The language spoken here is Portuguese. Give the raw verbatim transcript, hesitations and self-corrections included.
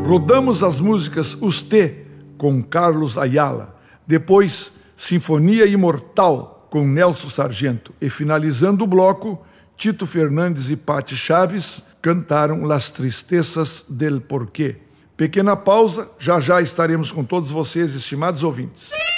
Rodamos as músicas Usté, com Carlos Ayala. Depois, Sinfonia Imortal, com Nelson Sargento. E finalizando o bloco, Tito Fernandes e Patti Chaves cantaram Las Tristezas del Porqué. Pequena pausa, já já estaremos com todos vocês, estimados ouvintes.